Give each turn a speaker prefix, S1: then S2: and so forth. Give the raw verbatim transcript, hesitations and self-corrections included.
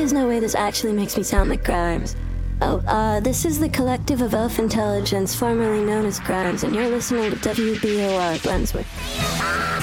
S1: there's no way this actually makes me sound like Grimes. Oh, uh, this is the Collective of Elf Intelligence, formerly known as Grimes, and you're listening to W B O R Glenswood.